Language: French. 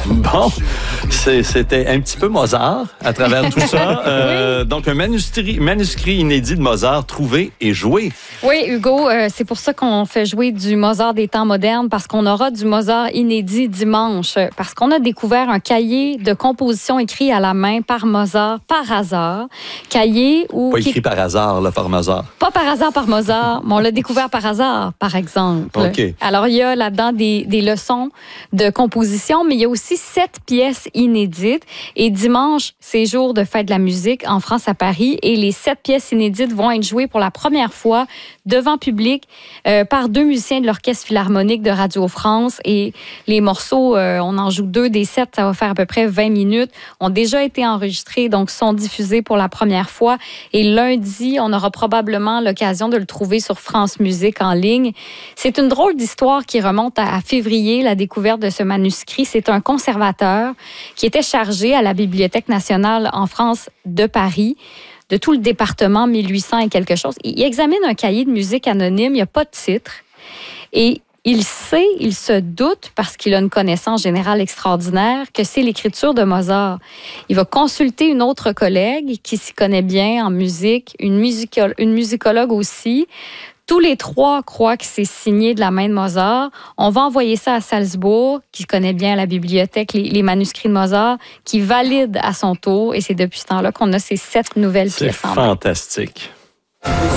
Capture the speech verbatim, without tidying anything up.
Bon, c'est, c'était un petit peu Mozart à travers tout ça. Euh, oui. Donc, un manuscrit, manuscrit inédit de Mozart trouvé et joué. Oui, Hugo, euh, c'est pour ça qu'on fait jouer du Mozart des temps modernes, parce qu'on aura du Mozart inédit dimanche, parce qu'on a découvert un cahier de composition écrit à la main par Mozart, par hasard. Cahier où... Pas écrit qui... par hasard, là, par Mozart. Pas par hasard par Mozart, mais on l'a découvert par hasard, par exemple. OK. Alors, il y a là-dedans des, des leçons de composition, mais il y a aussi sept pièces inédites. Et dimanche, c'est jour de fête de la musique en France, à Paris. Et les sept pièces inédites vont être jouées pour la première fois devant public euh, par deux musiciens de l'Orchestre philharmonique de Radio France. Et les morceaux, euh, on en joue deux des sept, ça va faire à peu près vingt minutes, ont déjà été enregistrés, donc sont diffusés pour la première fois. Et lundi, on aura probablement l'occasion de le trouver sur France Musique en ligne. C'est une drôle d'histoire qui remonte à, à février, la découverte de ce manuscrit. C'est un conservateur qui était chargé à la Bibliothèque nationale en France de Paris, de tout le département mille huit cents et quelque chose. Il examine un cahier de musique anonyme, il n'y a pas de titre. Et il sait, il se doute, parce qu'il a une connaissance générale extraordinaire, que c'est l'écriture de Mozart. Il va consulter une autre collègue qui s'y connaît bien en musique, une, musico- une musicologue aussi. Tous les trois croient que c'est signé de la main de Mozart. On va envoyer ça à Salzbourg, qui connaît bien la bibliothèque, les, les manuscrits de Mozart, qui valide à son tour. Et c'est depuis ce temps-là qu'on a ces sept nouvelles c'est pièces en main. C'est fantastique.